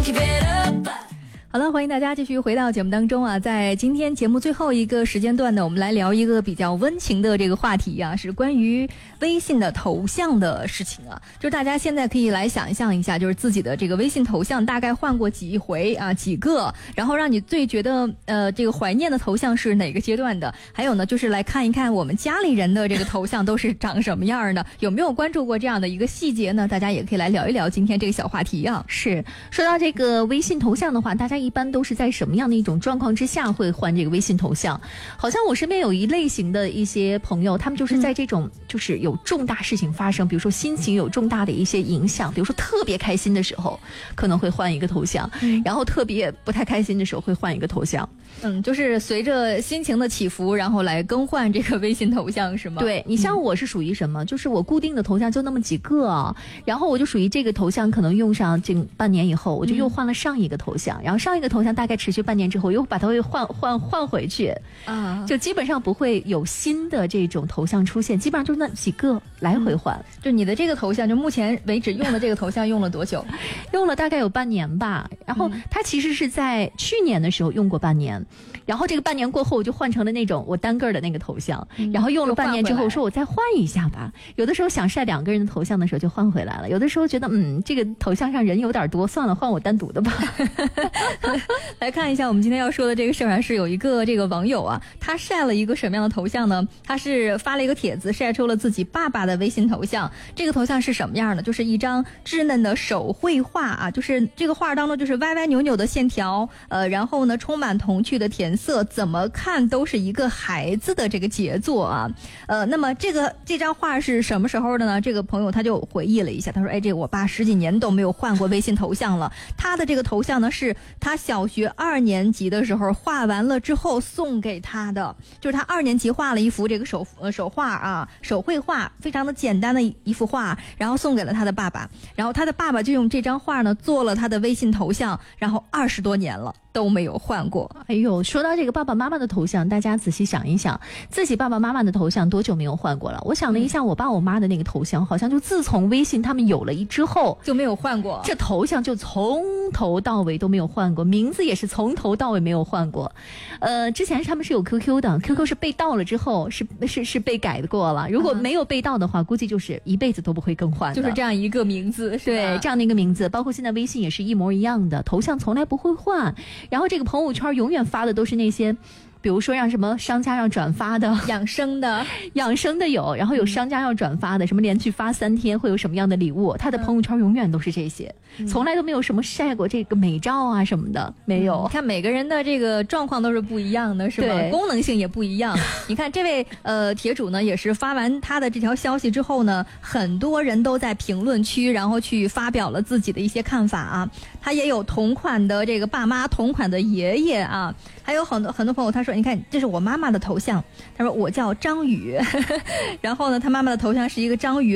好了，欢迎大家继续回到节目当中啊。在今天节目最后一个时间段呢，我们来聊一个比较温情的这个话题啊，是关于微信的头像的事情啊。就是大家现在可以来想象一下，就是自己的这个微信头像大概换过几回啊，几个，然后让你最觉得这个怀念的头像是哪个阶段的？还有呢，就是来看一看我们家里人的这个头像都是长什么样的，有没有关注过这样的一个细节呢？大家也可以来聊一聊今天这个小话题啊。 是，说到这个微信头像的话，大家一般都是在什么样的一种状况之下会换这个微信头像？好像我身边有一类型的一些朋友，他们就是在这种就是有重大事情发生，比如说心情有重大的一些影响，比如说特别开心的时候可能会换一个头像，然后特别不太开心的时候会换一个头像。 就是随着心情的起伏，然后来更换这个微信头像是吗？ 对，你像我是属于什么？就是我固定的头像就那么几个啊，然后我就属于这个头像可能用上这半年以后，我就又换了上一个头像，然后上一个头像大概持续半年之后，又把它换回去啊，就基本上不会有新的这种头像出现，基本上就那几个来回换。 就你的这个头像，就目前为止用的这个头像用了多久？ 用了大概有半年吧，然后它其实是在去年的时候用过半年。然后这个半年过后，我就换成了那种我单个的那个头像，然后用了半年之后，说我再换一下吧。有的时候想晒两个人的头像的时候就换回来了，有的时候觉得这个头像上人有点多，算了，换我单独的吧。 来看一下我们今天要说的这个事儿啊，是有一个这个网友啊，他晒了一个什么样的头像呢？他是发了一个帖子，晒出了自己爸爸的微信头像。这个头像是什么样的？就是一张稚嫩的手绘画啊，就是这个画当中就是歪歪扭扭的线条，然后呢充满童趣的填色，怎么看都是一个孩子的这个杰作啊。那么这张画是什么时候的呢？这个朋友他就回忆了一下，他说：“这我爸10几年都没有换过微信头像了。他的这个头像呢，是他小学2年级的时候画完了之后送给他的，就是他2年级画了一幅这个手画啊，手绘画，非常的简单的一幅画，然后送给了他的爸爸，然后他的爸爸就用这张画呢做了他的微信头像，然后20多年了。”都没有换过。 哎呦，说到这个爸爸妈妈的头像，大家仔细想一想，自己爸爸妈妈的头像多久没有换过了？我想了一下，我爸我妈的那个头像，好像就自从微信他们有了之后就没有换过， 这头像就从头到尾都没有换过，名字也是从头到尾没有换过。之前他们是有 QQ 的 ，QQ 是被盗了之后是被改过了，如果没有被盗的话，估计就是一辈子都不会更换的。 就是这样一个名字， 对，这样的一个名字，包括现在微信也是一模一样的，头像从来不会换。然后这个朋友圈永远发的都是那些比如说让什么商家让转发的养生的有，然后有商家要转发的，什么连续发3天会有什么样的礼物，他的朋友圈永远都是这些，从来都没有什么晒过这个美照啊什么的，没有。 你看每个人的这个状况都是不一样的，是吧？功能性也不一样。你看这位帖主呢，也是发完他的这条消息之后呢，很多人都在评论区然后去发表了自己的一些看法啊。他也有同款的这个爸妈，同款的爷爷啊，还有很多朋友他说，你看这是我妈妈的头像，他说我叫张宇然后呢他妈妈的头像是一个章鱼